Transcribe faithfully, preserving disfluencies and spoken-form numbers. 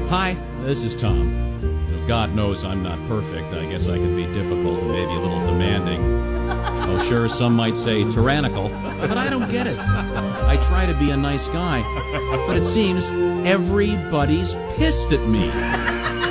Hi, this is Tom. God knows I'm not perfect. I guess I can be difficult and maybe a little demanding. Oh, sure, some might say tyrannical, but I don't get it. I try to be a nice guy, but it seems everybody's pissed at me.